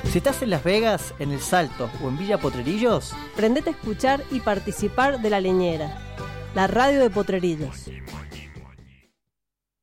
Si estás en Las Vegas, en El Salto o en Villa Potrerillos, prendete a escuchar y participar de La Leñera, la radio de Potrerillos.